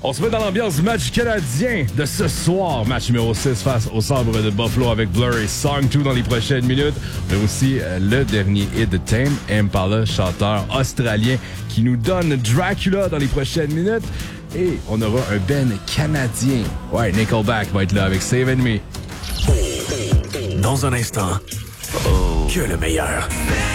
On se met dans l'ambiance du match canadien de ce soir. Match numéro 6 face au Sabre de Buffalo avec Blur et Song 2 dans les prochaines minutes. Mais aussi le dernier hit de Tame Impala, chanteur australien, qui nous donne Dracula dans les prochaines minutes. Et on aura un band canadien. Ouais, Nickelback va être là avec Save and Me. Dans un instant, que le meilleur.